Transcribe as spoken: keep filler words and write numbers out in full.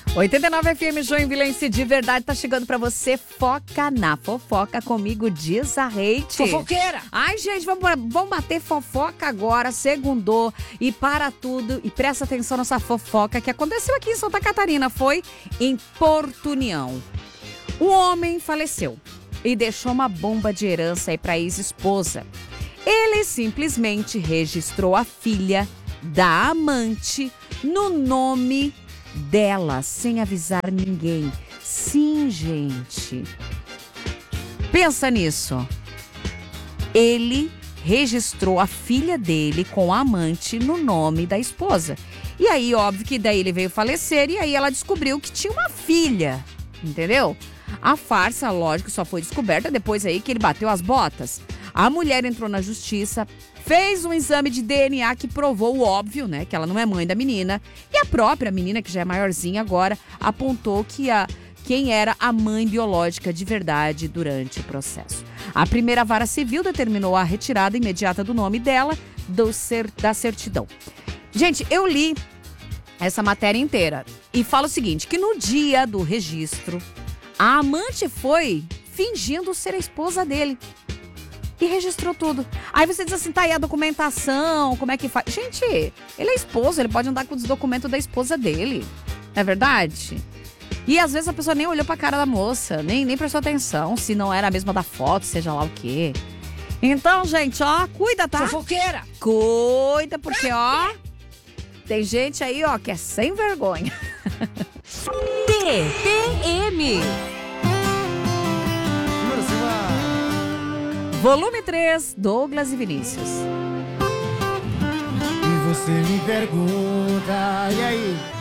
oitenta e nove F M Joinville de verdade, tá chegando pra você. Foca na fofoca comigo, diz a Reite. Fofoqueira! Ai, gente, vamos, vamos bater fofoca agora, segundou. E para tudo, e presta atenção nessa fofoca que aconteceu aqui em Santa Catarina. Foi em Porto União. Um homem faleceu e deixou uma bomba de herança aí pra ex-esposa. Ele simplesmente registrou a filha da amante no nome dela, sem avisar ninguém. Sim, gente. Pensa nisso. Ele registrou a filha dele com a amante no nome da esposa. E aí, óbvio que daí ele veio falecer e aí ela descobriu que tinha uma filha. Entendeu? A farsa, lógico, só foi descoberta depois aí que ele bateu as botas. A mulher entrou na justiça, fez um exame de D N A que provou o óbvio, né? Que ela não é mãe da menina. E a própria menina, que já é maiorzinha agora, apontou que a, quem era a mãe biológica de verdade durante o processo. A primeira vara civil determinou a retirada imediata do nome dela do cer, da certidão. Gente, eu li essa matéria inteira e falo o seguinte, que no dia do registro, a amante foi fingindo ser a esposa dele. E registrou tudo. Aí você diz assim, tá aí a documentação, como é que faz? Gente, ele é esposo, ele pode andar com os documentos da esposa dele. Não é verdade? E às vezes a pessoa nem olhou pra cara da moça, nem, nem prestou atenção, se não era a mesma da foto, seja lá o quê. Então, gente, ó, cuida, tá? Fofoqueira! Cuida, porque, ó, tem gente aí, ó, que é sem vergonha. T P M Volume três, Douglas e Vinícius. E você me pergunta, e aí?